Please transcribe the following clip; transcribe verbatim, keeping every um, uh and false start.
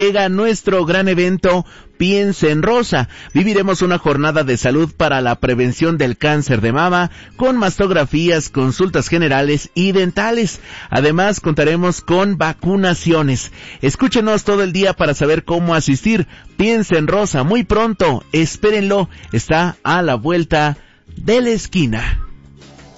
llega nuestro gran evento Piensa en Rosa. Viviremos una jornada de salud para la prevención del cáncer de mama, con mastografías, consultas generales y dentales. Además, contaremos con vacunaciones. Escúchenos todo el día para saber cómo asistir. Piensa en Rosa, muy pronto, espérenlo, está a la vuelta de la esquina.